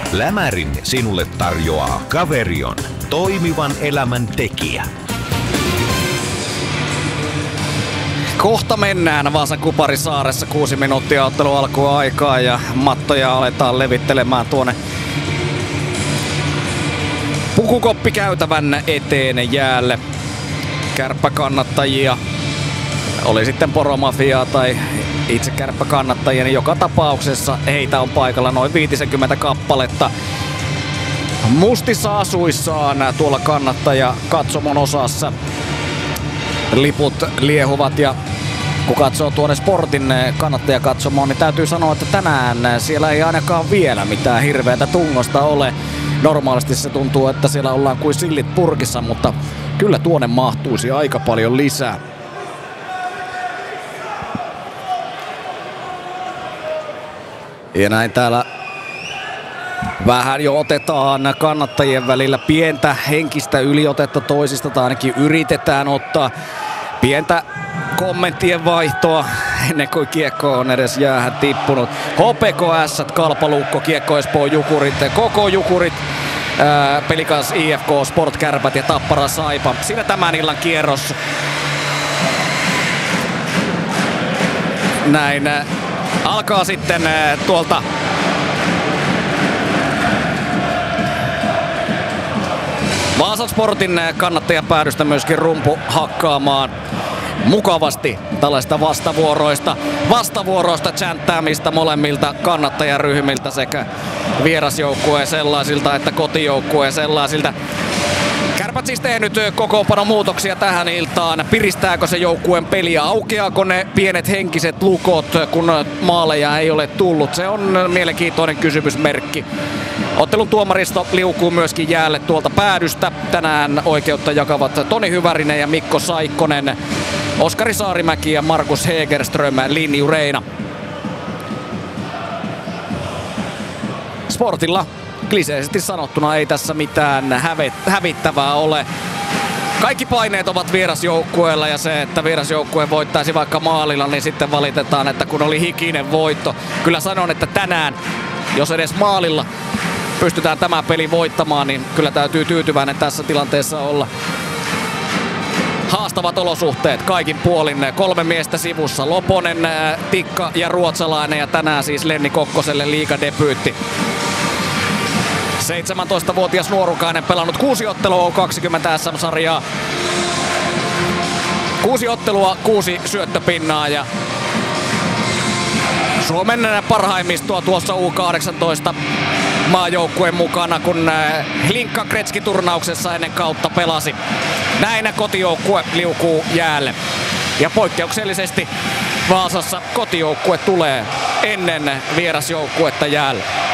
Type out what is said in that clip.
Lämärin sinulle tarjoaa Caverion, toimivan elämän tekijä. Kohta mennään Vaasan Kuparisaaressa, 6 minuuttia ottelu alkua aikaa ja mattoja aletaan levittelemään tuonne pukukoppikäytävän eteen jäälle. Kärppäkannattajia, oli sitten Poromafiaa tai itse kärppäkannattajia, niin joka tapauksessa heitä on paikalla noin 50 kappaletta. Mustissa asuissaan tuolla kannattajakatsomon osassa. Liput liehuvat ja kun katsoo tuonne Sportin kannattajakatsomoon, niin täytyy sanoa, että tänään siellä ei ainakaan vielä mitään hirveätä tungosta ole. Normaalisti se tuntuu, että siellä ollaan kuin sillit purkissa, mutta kyllä tuonne mahtuisi aika paljon lisää. Ja näin täällä vähän jo otetaan kannattajien välillä pientä henkistä yliotetta toisista, tai ainakin yritetään ottaa pientä kommenttien vaihtoa ennen kuin kiekko on edes jäähän tippunut. HPK Ässät, Kalpa Lukko, Kiekko Espoo Jukurit, koko Jukurit, Pelikans IFK, Sport Kärpät ja Tappara Saipa. Siinä tämän illan kierros. Näin alkaa sitten tuolta Vaasan Sportin kannattajapäädystä myöskin rumpu hakkaamaan mukavasti tällaista vastavuoroista chanttäämistä molemmilta kannattajaryhmiltä sekä vierasjoukkueen sellaisilta että kotijoukkueen sellaisilta. Kärpät siis tehnyt kokoonpanon muutoksia tähän iltaan. Piristääkö se joukkueen peliä? Aukeaako ne pienet henkiset lukot, kun maaleja ei ole tullut? Se on mielenkiintoinen kysymysmerkki. Ottelun tuomaristo liukuu myöskin jäälle tuolta päädystä. Tänään oikeutta jakavat Toni Hyvärinen ja Mikko Saikkonen. Oskari Saarimäki ja Markus Hegerström linjureina. Sportilla kliseisesti sanottuna ei tässä mitään hävittävää ole. Kaikki paineet ovat vierasjoukkueella ja se, että vierasjoukkue voittaisi vaikka maalilla, niin sitten valitetaan, että kun oli hikinen voitto. Kyllä sanon, että tänään, jos edes maalilla pystytään tämä peli voittamaan, niin kyllä täytyy tyytyväinen tässä tilanteessa olla. Haastavat olosuhteet kaikin puolin. 3 miestä sivussa. Loponen, Tikka ja ruotsalainen ja tänään siis Lenni Kokkoselle liigadebyytti. 17-vuotias nuorukainen pelannut 6 ottelua U20 SM-sarjaa. 6 ottelua, 6 syöttöpinnaa ja Suomen parhaimmistoa tuossa U18 maajoukkueen mukana, kun Hlinkka Kretski-turnauksessa ennen kautta pelasi. Näin kotijoukkue liukuu jäälle. Ja poikkeuksellisesti Vaasassa kotijoukkue tulee ennen vierasjoukkuetta jäälle.